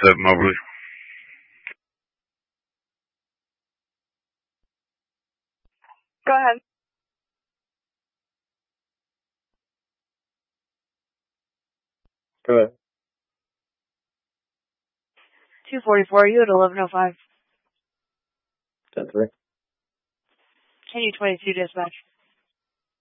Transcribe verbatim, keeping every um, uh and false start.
up, Mobley? Go ahead. Go ahead. two forty-four, you at eleven oh five. ten three. Can you twenty-two dispatch?